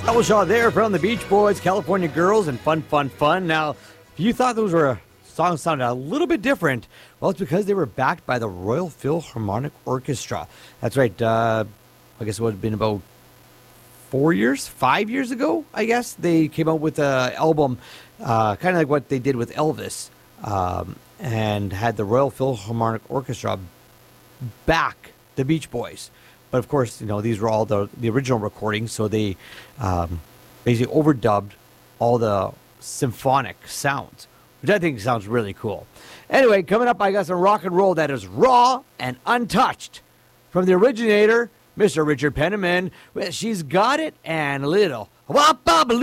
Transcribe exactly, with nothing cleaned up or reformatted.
Elvis Shaw there from the Beach Boys, California Girls, and Fun, Fun, Fun. Now, if you thought those were songs sounded a little bit different, well, it's because they were backed by the Royal Philharmonic Orchestra. That's right. Uh, I guess it would have been about four years, five years ago, I guess. They came out with an album, uh, kind of like what they did with Elvis, um, and had the Royal Philharmonic Orchestra back the Beach Boys. But of course, you know, these were all the, the original recordings, so they um, basically overdubbed all the symphonic sounds, which I think sounds really cool. Anyway, coming up, I got some rock and roll that is raw and untouched from the originator, Mister Richard Penniman. Well, she's got it and a little wop-bop